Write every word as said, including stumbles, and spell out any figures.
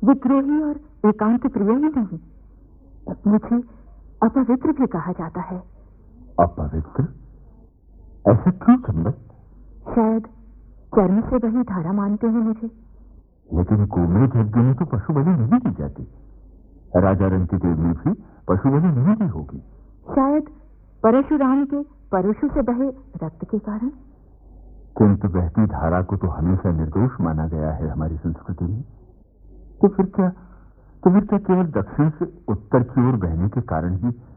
विद्रोही और एकांत प्रिय ही नहीं, मुझे अपवित्र भी कहा जाता है। अपवित्र? ऐसा क्यों चंबल? शायद चर्म से वही धारा मानते हैं मुझे। लेकिन गोमेद यज्ञ में तो पशु बलि नहीं दी जाती। राजा रंतिदेव में भी पशु बलि नहीं दी होगी। शायद परशुराम के परशु से बहे रक्त के कारण। किंतु बहती धारा को तो हमेशा निर्दोष माना गया है हमारी संस्कृति में। तो फिर क्या तो फिर क्या केवल दक्षिण से उत्तर की ओर बहने के कारण ही